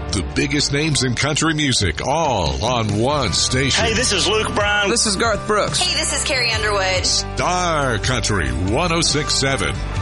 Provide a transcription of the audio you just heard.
The biggest names in country music, all on one station. Hey, this is Luke Bryan. This is Garth Brooks. Hey, this is Carrie Underwood. Star Country 106.7.